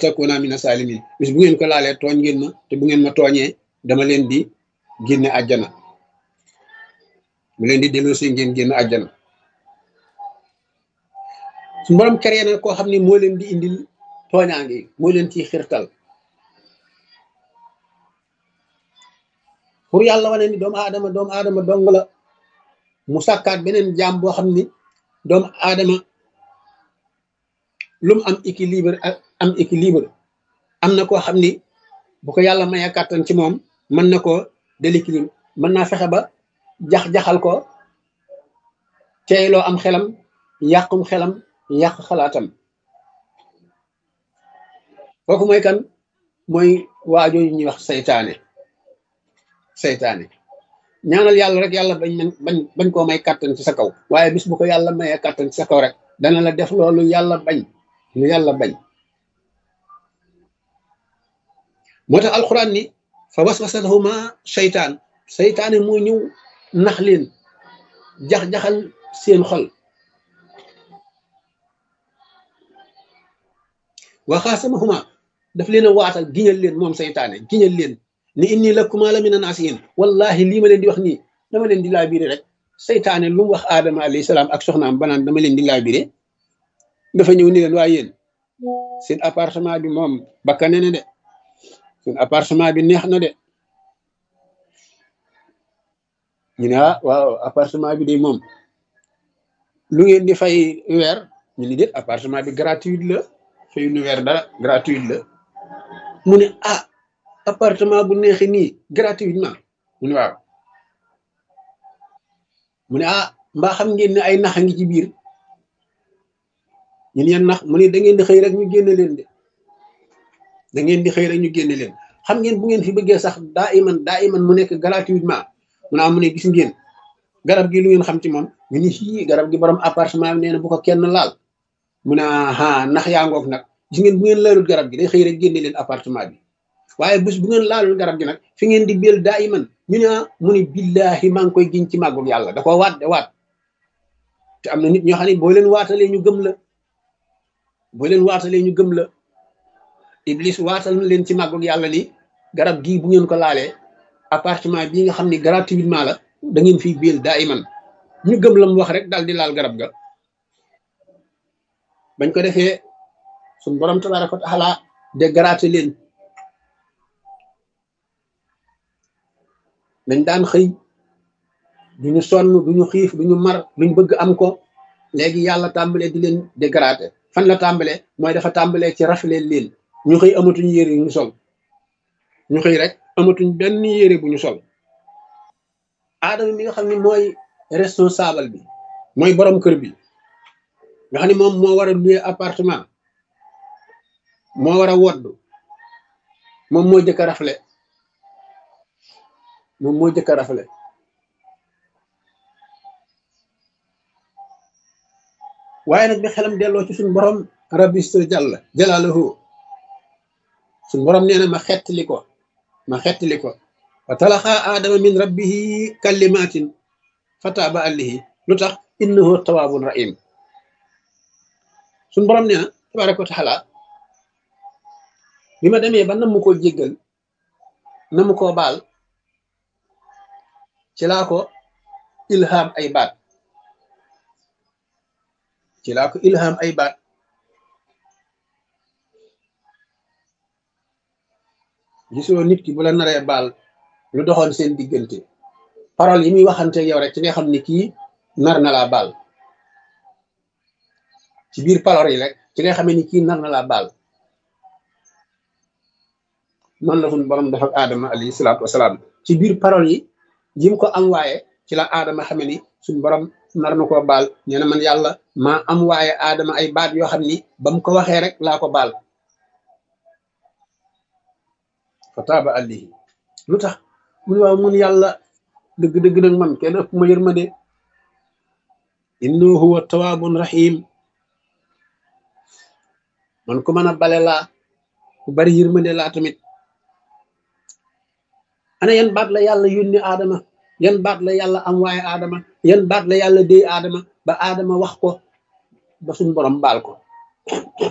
takuna mina salimin bis bu ngeen ko laalee tooñ ngeen ma te bu ngeen ma tooñee dama leen di génne àjjana mu leen di delloosi ngeen génn àjjana su borom créé na koo xam ne moo leen di indil tooñaange moo leen ciy xirtal pour yàlla wane ni doomu aadama dong la mu sàkkaat beneen jaam boo xam ni doomu aadama lu mu am équilibre am na koo xam ni bu ko yàlla mayee kàttan ci moom mën na ko déséquilibre mën naa fexe ba jax-jaxal ko teeyloo am xelam yàqum xelam yàq xalaatam kooku mooy kan mooy waajooyu ñuy wax seytaane ñaanal yàlla rek yàlla bañ koo may kàttan ci sa kaw waaye bis bu ko yàlla mayee kàttan ci sa kaw rek dana la def loolu yàlla bañ lu yàlla bañ moo tax alxuraan ni fa waswasa lahuma seytaane moo ñëw nax leen jax-jaxal seen xol wa xaasamahuma daf leen a waatal giñal leen moom seytaane giñal leen ni inni lakuma la mina naasihin wallahi lii ma leen di wax nii dama leen di laabiré rek seytaane lu mu wax aadama alayhi salaam ak soxnaam banaan dama leen di laabiré dafa ñëw ni leen waa yéen seen appartement bi moom bakkane na de seen appartement bi neex na de ñu ne waaw appartement bi de moom lu ngeen di fay weer ñu ni déet appartement bi gratuit la fay nu weer dara gratuit la mu ne appartement bu neexi nii gratuitement mu ne waaw mu ne mbaa xam ngeen ne ay nax a ngi ci biir ñun yan nax mu ne da ngeen di xëy rek ñu génne leen de da ngeen di xëy rek ñu génne leen xam ngeen bu ngeen fi bëggee sax daa iman mu nekk gratuitement mu ne mu ne gis ngeen garab gi lu ngeen xam ci moom ñu ni fii garab gi borom appartement bi nee na bu ko kenn laal mu ne nax yaa ngoog nag gis ngeen bu ngeen laalul garab gi day xëy rek génne leen appartement bi waaye bés bu ngeen laalul garab gi nag fi ngeen di béel daa iman ñu ne mu ne billahi maa ngi koy giñ ci màggug yàlla da ko waat de waat te am na nit ñoo xam ne boo leen waatalee ñu gëm la iblis waatal na leen ci màggug yàlla ni garab gii bu ngeen ko laalee appartement bii nga xam ne gratuitement la da ngeen fiy béel daa iman ñu gëm la mu wax rek daal di laal garab ga bañ ko defee suñ borom tabaraka wa taala de garaate leen dañ daan xëy duñu sonn duñu xiif duñu mar luñ bëgg am ko léegi yàlla tàmbalee di leen dégrader fan la tàmbalee mooy dafa tàmbalee ci rafleel leen ñu xëy amatuñ yére yu ñu sol ñu xëy rek amatuñ benn yére bu ñu sol aadama mi nga xam ne mooy responsable bi mooy borom kër bi nga xam ne moom moo war a louer appartement moo war a wodd moom moo jëkk a rafle waaye nag bi xelam delloo ci suñu borom rabbi jalla jalaaluhu suñu borom nee na ma xettali ko wa talaqa aadama min rabbihi kalimatin fataaba alayhi lu tax innahu tawaabun rahim suñu borom nee na tabaraka wa taala bi ma demee ba namu koo jéggal namu koo baal ci laa ko ilham ay baat gisoo nit ki bu la naree baal lu doxoon seen diggante parole yi muy waxante yow rek ci nga xam ni kii nar na laa baal ci biir parole yi rek ci nga xamee ni kii nar na laa baal noonu la suñu borom def ak aadama alayhi salaatu wasalaam ci biir parole yi jim ko am waaye ci la aadama xame ni suñu borom nar na koo baal nee na man yàlla maa am waaye aadama ay baat yoo xam ni ba mu ko waxee rek laa ko baal fa taaba alayhi lu tax mun waaw mun yàlla dëgg-dëgg nag man kenn ëpp ma yërmande innahu huwa tawaabun rahim man ku mën a bale laa ku bari yërmande laa tamit ana yan baat la yàlla yónni aadama yan baat la yàlla am waaye aadama yan baat la yàlla déy aadama ba aadama wax ko ba suñ borom baal ko